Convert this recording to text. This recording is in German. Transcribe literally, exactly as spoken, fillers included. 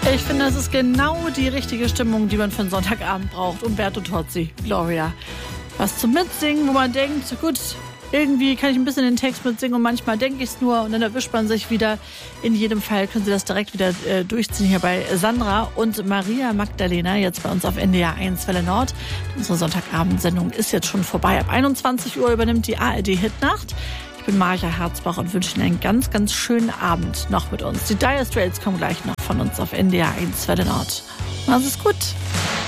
Ich finde, das ist genau die richtige Stimmung, die man für einen Sonntagabend braucht. Umberto Tozzi, Gloria. Was zum Mitsingen, wo man denkt, gut, irgendwie kann ich ein bisschen den Text mitsingen und manchmal denke ich es nur und dann erwischt man sich wieder. In jedem Fall können Sie das direkt wieder äh, durchziehen hier bei Sandra und Maria Magdalena, jetzt bei uns auf N D R eins Welle Nord. Unsere Sonntagabendsendung ist jetzt schon vorbei. Ab einundzwanzig Uhr übernimmt die A R D Hitnacht. Ich bin Marja Herzbach und wünsche Ihnen einen ganz, ganz schönen Abend noch mit uns. Die Dire Straits kommen gleich noch von uns auf N D R eins Welle Nord. Machen Sie es gut.